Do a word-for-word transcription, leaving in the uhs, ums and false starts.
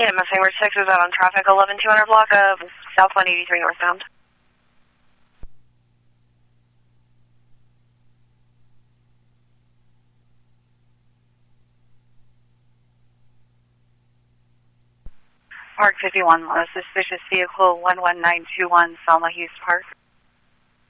Yeah, Mustang Ridge six is out on traffic, eleven two hundred block of South one eighty-three northbound. Park fifty-one, a suspicious vehicle, one one nine two one, Selma Hughes Park.